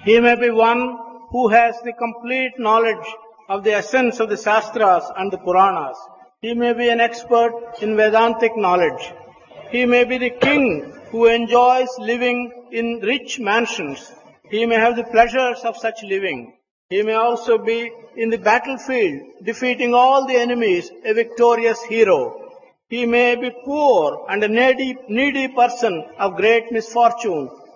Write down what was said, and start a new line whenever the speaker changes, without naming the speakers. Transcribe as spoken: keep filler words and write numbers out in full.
He may be one who has the complete knowledge of the essence of the Shastras and the Puranas. He may be an expert in Vedantic knowledge. He may be the king who enjoys living in rich mansions. He may have the pleasures of such living. He may also be in the battlefield, defeating all the enemies, a victorious hero. He may be poor and a needy, needy person of great misfortune,